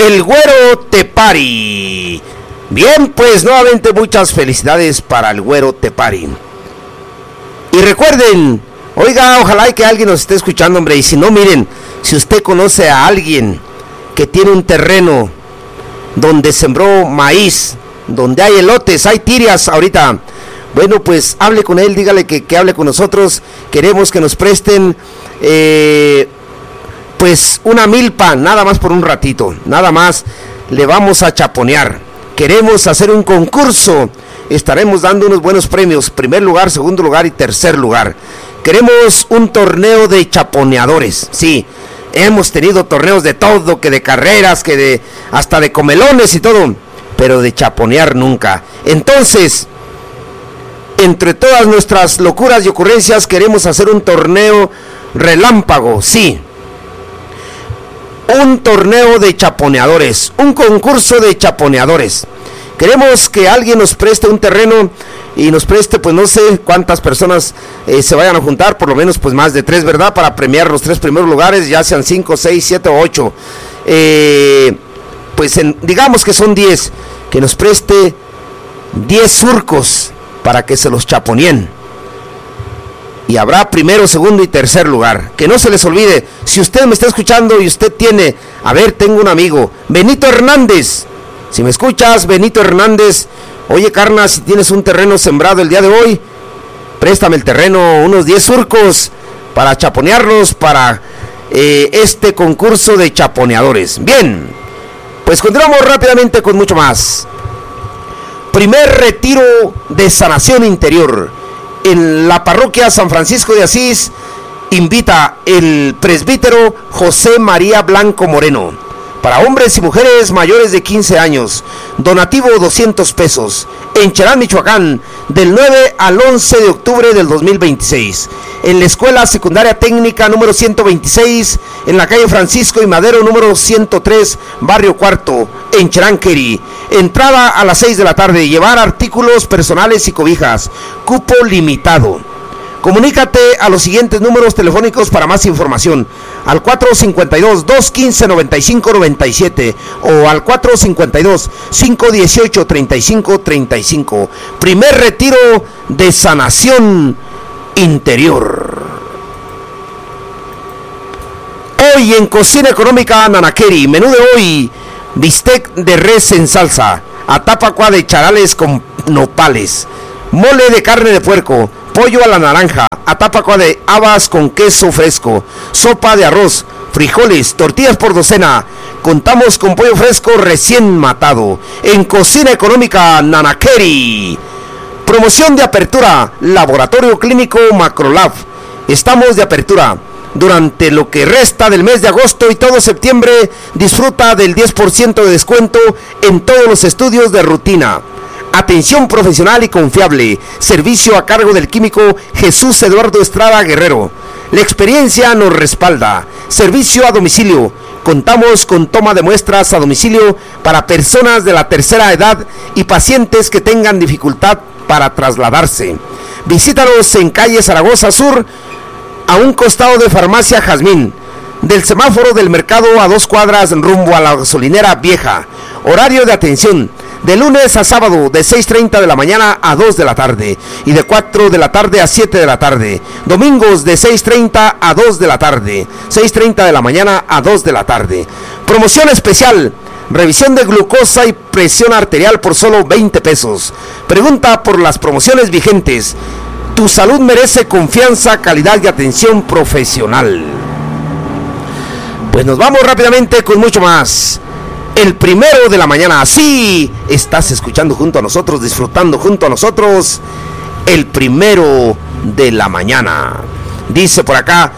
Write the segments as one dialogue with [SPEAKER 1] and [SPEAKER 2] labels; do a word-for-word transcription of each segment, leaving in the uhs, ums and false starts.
[SPEAKER 1] el Güero Tepari. Bien, pues nuevamente muchas felicidades para el Güero Tepari. Y recuerden, oiga, ojalá y que alguien nos esté escuchando, hombre, y si no, miren, si usted conoce a alguien que tiene un terreno donde sembró maíz, donde hay elotes, hay tirias ahorita, bueno, pues hable con él, dígale que, que hable con nosotros. Queremos que nos presten eh, pues una milpa, nada más por un ratito, nada más le vamos a chaponear. Queremos hacer un concurso, estaremos dando unos buenos premios, primer lugar, segundo lugar y tercer lugar. Queremos un torneo de chaponeadores, sí, hemos tenido torneos de todo, que de carreras, que de hasta de comelones y todo, pero de chaponear nunca. Entonces, entre todas nuestras locuras y ocurrencias, queremos hacer un torneo relámpago, sí. Un torneo de chaponeadores, un concurso de chaponeadores. Queremos que alguien nos preste un terreno y nos preste, pues no sé cuántas personas eh, se vayan a juntar, por lo menos pues más de tres, ¿verdad? Para premiar los tres primeros lugares, ya sean cinco, seis, siete o ocho. Eh, pues en, digamos que son diez, que nos preste diez surcos para que se los chaponeen. Y habrá primero, segundo y tercer lugar. Que no se les olvide, si usted me está escuchando y usted tiene, a ver, tengo un amigo, Benito Hernández. Si me escuchas, Benito Hernández, oye, carnal, si tienes un terreno sembrado el día de hoy, préstame el terreno, unos diez surcos para chaponearlos para eh, este concurso de chaponeadores. Bien, pues continuamos rápidamente con mucho más. Primer retiro de sanación interior en la parroquia San Francisco de Asís. Invita el presbítero José María Blanco Moreno. Para hombres y mujeres mayores de quince años. Donativo doscientos pesos. En Cherán, Michoacán, del nueve al once de octubre del dos mil veintiséis. En la Escuela Secundaria Técnica número ciento veintiséis, en la calle Francisco y Madero número ciento tres, Barrio Cuarto, en Cheranqueri. Entrada a las seis de la tarde. Llevar artículos personales y cobijas. Cupo limitado. Comunícate a los siguientes números telefónicos para más información. Al cuatro cinco dos, dos uno cinco, nueve cinco nueve siete o al cuatro cinco dos, cinco uno ocho, tres cinco tres cinco. Primer retiro de sanación interior. Hoy en Cocina Económica Nanakeri, menú de hoy, bistec de res en salsa, atapacua de charales con nopales, mole de carne de puerco, pollo a la naranja, atapacua de habas con queso fresco, sopa de arroz, frijoles, tortillas por docena. Contamos con pollo fresco recién matado. En Cocina Económica Nanakeri. Promoción de apertura, Laboratorio Clínico Macrolab. Estamos de apertura durante lo que resta del mes de agosto y todo septiembre. Disfruta del diez por ciento de descuento en todos los estudios de rutina. Atención profesional y confiable. Servicio a cargo del químico Jesús Eduardo Estrada Guerrero. La experiencia nos respalda. Servicio a domicilio. Contamos con toma de muestras a domicilio para personas de la tercera edad y pacientes que tengan dificultad para trasladarse. Visítanos en calle Zaragoza Sur, a un costado de Farmacia Jazmín, del semáforo del mercado a dos cuadras rumbo a la gasolinera vieja. Horario de atención de lunes a sábado de seis treinta de la mañana a dos de la tarde y de cuatro de la tarde a siete de la tarde. Domingos de seis treinta a dos de la tarde, seis treinta de la mañana a dos de la tarde. Promoción especial, revisión de glucosa y presión arterial por solo veinte pesos. Pregunta por las promociones vigentes. Tu salud merece confianza, calidad y atención profesional. Pues nos vamos rápidamente con mucho más. El primero de la mañana, sí, estás escuchando junto a nosotros, disfrutando junto a nosotros, el primero de la mañana. Dice por acá,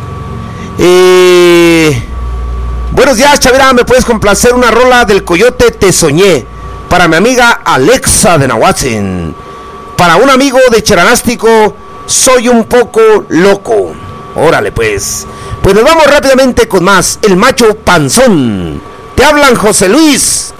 [SPEAKER 1] eh, buenos días, Chavira, ¿me puedes complacer una rola del Coyote Te Soñé? Para mi amiga Alexa de Nahuatzin. Para un amigo de Cheranástico, Soy un poco loco. Órale pues. Pues nos vamos rápidamente con más. El macho panzón. Te hablan José Luis